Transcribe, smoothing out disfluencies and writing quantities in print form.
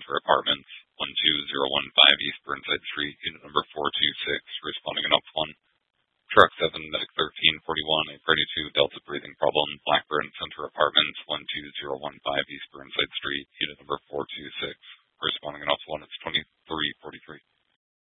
Center Apartments, 12015 East Burnside Street, unit number 426, responding on up 1. Truck 7, medic 1341, a party 2, Delta breathing problem, Blackburn Center Apartments, 12015 East Burnside Street, unit number 426.